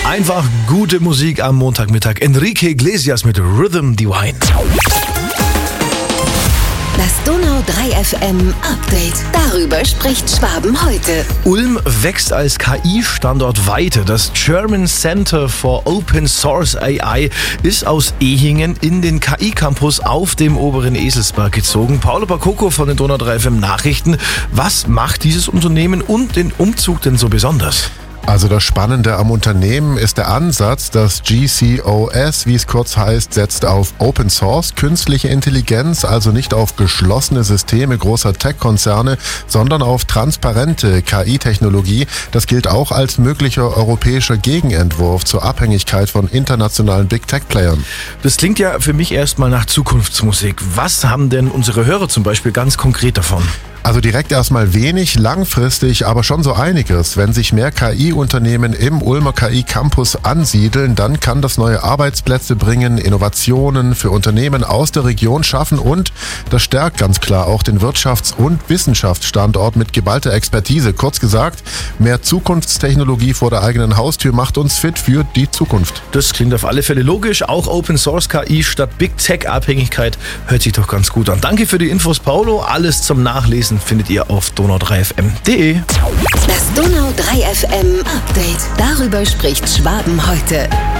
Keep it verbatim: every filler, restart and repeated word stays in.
Einfach gute Musik am Montagmittag. Enrique Iglesias mit Rhythm Divine. Das Donau drei F M Update. Darüber spricht Schwaben heute. Ulm wächst als K I-Standort weiter. Das German Center for Open Source A I ist aus Ehingen in den K I-Campus auf dem oberen Eselsberg gezogen. Paolo Bacocco von den Donau drei F M Nachrichten. Was macht dieses Unternehmen und den Umzug denn so besonders? Also das Spannende am Unternehmen ist der Ansatz, das G C O S, wie es kurz heißt, setzt auf Open Source, künstliche Intelligenz, also nicht auf geschlossene Systeme großer Tech-Konzerne, sondern auf transparente K I-Technologie. Das gilt auch als möglicher europäischer Gegenentwurf zur Abhängigkeit von internationalen Big-Tech-Playern. Das klingt ja für mich erstmal nach Zukunftsmusik. Was haben denn unsere Hörer zum Beispiel ganz konkret davon? Also direkt erstmal wenig, langfristig aber schon so einiges. Wenn sich mehr K I-Unternehmen im Ulmer K I-Campus ansiedeln, dann kann das neue Arbeitsplätze bringen, Innovationen für Unternehmen aus der Region schaffen und das stärkt ganz klar auch den Wirtschafts- und Wissenschaftsstandort mit geballter Expertise. Kurz gesagt, mehr Zukunftstechnologie vor der eigenen Haustür macht uns fit für die Zukunft. Das klingt auf alle Fälle logisch. Auch Open Source K I statt Big Tech Abhängigkeit hört sich doch ganz gut an. Danke für die Infos, Paolo. Alles zum Nachlesen findet ihr auf donau drei f m punkt de. Das Donau drei F M Update. Darüber spricht Schwaben heute.